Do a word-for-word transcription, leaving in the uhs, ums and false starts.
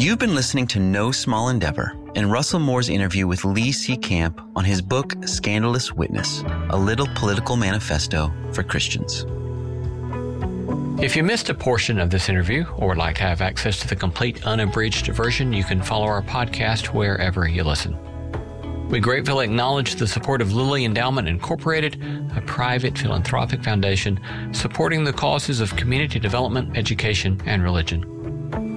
You've been listening to No Small Endeavor and Russell Moore's interview with Lee C. Camp on his book, Scandalous Witness, A Little Political Manifesto for Christians. If you missed a portion of this interview or would like to have access to the complete unabridged version, you can follow our podcast wherever you listen. We gratefully acknowledge the support of Lilly Endowment Incorporated, a private philanthropic foundation supporting the causes of community development, education, and religion.